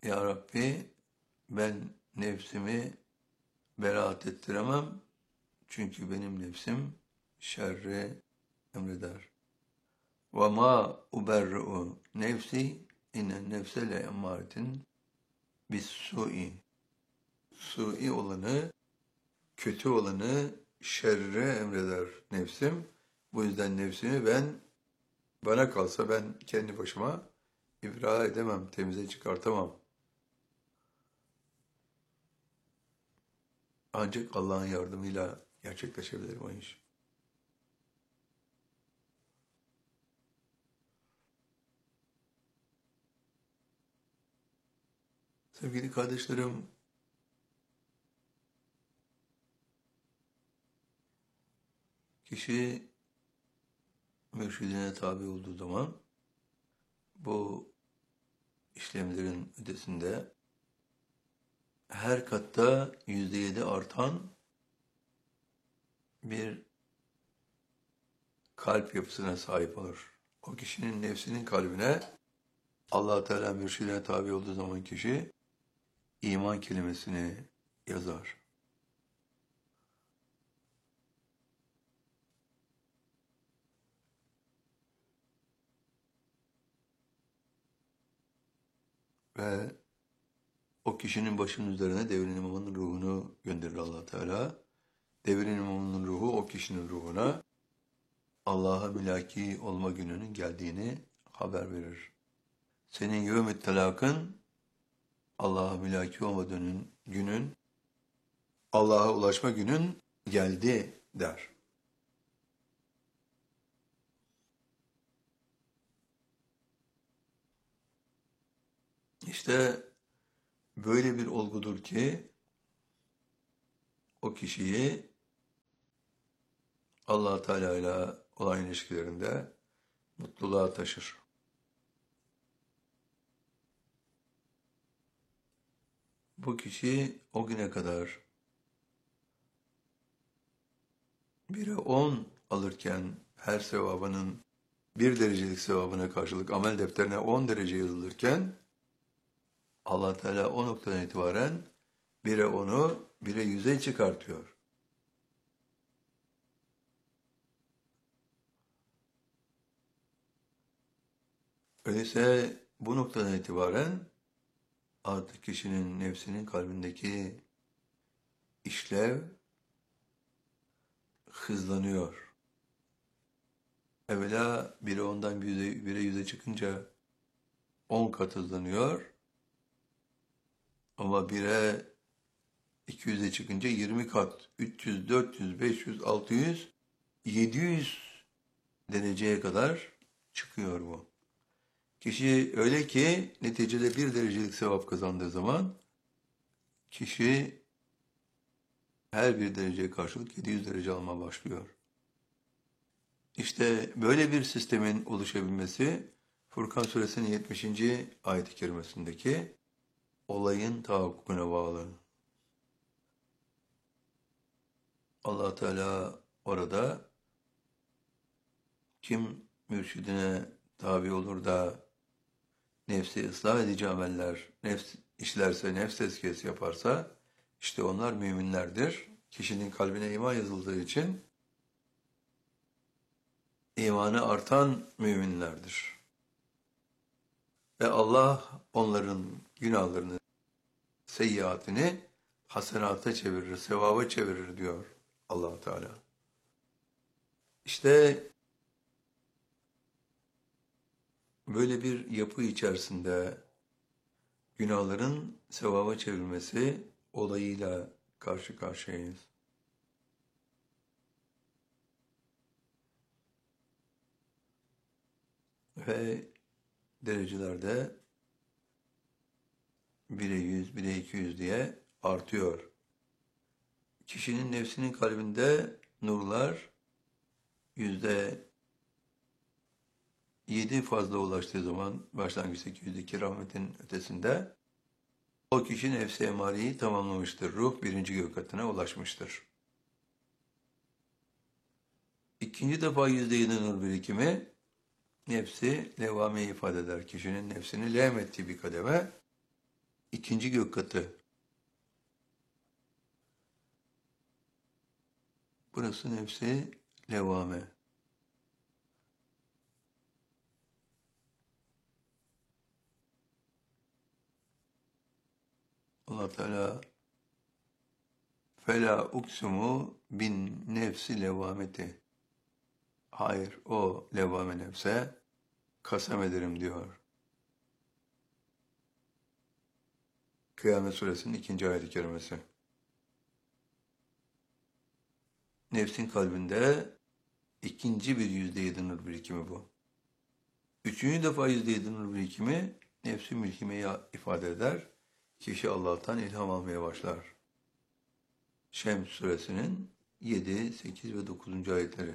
Ya Rabbi, ben nefsimi beraat ettiremem. Çünkü benim nefsim şerri emreder. Ve ma uberri'u nefsi innen nefse le emmâretin bis su'i. Su'i olanı, kötü olanı şerre emreder nefsim. Bu yüzden nefsimi bana kalsa ben kendi başıma ibra edemem, temize çıkartamam. Ancak Allah'ın yardımıyla gerçekleşebilir o iş. Sevgili kardeşlerim, kişi mürşidine tabi olduğu zaman bu işlemlerin ötesinde her katta %7 artan bir kalp yapısına sahip olur. O kişinin nefsinin kalbine Allah Teala mürşidine tabi olduğu zaman kişi iman kelimesini yazar. Ve o kişinin başının üzerine devrin imamının ruhunu gönderir Allah Teala. Devrin imamının ruhu o kişinin ruhuna Allah'a mülaki olma gününün geldiğini haber verir. Senin yevm-i telakın Allah'a mülaki olma günün, Allah'a ulaşma günün geldi der. İşte böyle bir olgudur ki o kişiyi Allah Teala ile olan ilişkilerinde mutluluğa taşır. Bu kişi o güne kadar 1'e 10 alırken her sevabının 1 derecelik sevabına karşılık amel defterine 10 derece yazılırken Allah Teala o noktadan itibaren 1'e 10'u 1'e 100'e çıkartıyor. Öyleyse bu noktadan itibaren artık kişinin nefsinin kalbindeki işlev hızlanıyor. Evvela 1'e 10'dan 1'e 100'e çıkınca 10 kat hızlanıyor. Ama 1'e 200'e çıkınca 20 kat, 300, 400, 500, 600, 700 dereceye kadar çıkıyor bu. Kişi öyle ki neticede 1 derecelik sevap kazandığı zaman kişi her bir dereceye karşılık 700 derece almaya başlıyor. İşte böyle bir sistemin oluşabilmesi Furkan Suresinin 70. ayet-i kerimesindeki olayın tahakkukuna bağlı. Allah Teala orada kim mürşidine tabi olur da nefsi ıslah edici ameller, nefs işlerse, nefs tezkiyesi yaparsa işte onlar müminlerdir. Kişinin kalbine iman yazıldığı için imanı artan müminlerdir. Ve Allah onların günahlarını, seyyiatini hasenata çevirir, sevaba çevirir diyor Allah Teala. İşte böyle bir yapı içerisinde günahların sevaba çevrilmesi olayıyla karşı karşıyayız. Ve derecelerde 1'e 100, 1'e 200 diye artıyor. Kişinin nefsinin kalbinde nurlar %7 fazla ulaştığı zaman başlangıçtaki %2 rahmetin ötesinde o kişi nefsi emareyi tamamlamıştır. Ruh 1. gök katına ulaşmıştır. İkinci defa %7 nur birikimi nefsi levvameyi ifade eder. Kişinin nefsini levm ettiği bir kademe ikinci gök katı. Burası nefsi levvame. Allah Teala fela uksumu bin nefsi levvameti. Hayır, o levvame nefse kasem ederim diyor. Kıyamet Suresinin 2. ayet-i kerimesi. Nefsin kalbinde ikinci bir %7 nur birikimi bu. Üçüncü defa %7 nur birikimi nefsi mülkimeyi ifade eder. Kişi Allah'tan ilham almaya başlar. Şems Suresinin 7, 8 ve 9. ayetleri.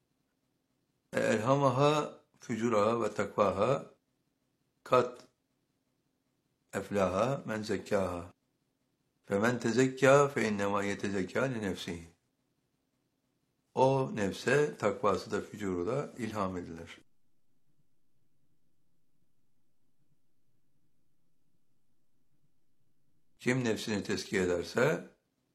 Elhamaha fücuraha ve takvaha kat eflaha men zekkaha. Femen tezekka fe innema yetezekka li nefsihi. O nefse takvası da fücuru da ilham edilir. Kim nefsini tezkiye ederse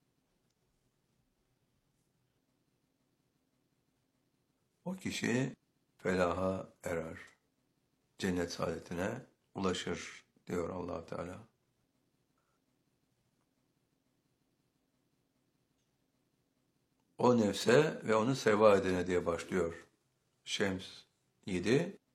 o kişi felaha erer. Cennet saadetine ulaşır diyor Allah Teala. O nefse ve onu seva edene diye başlıyor. Şems 7,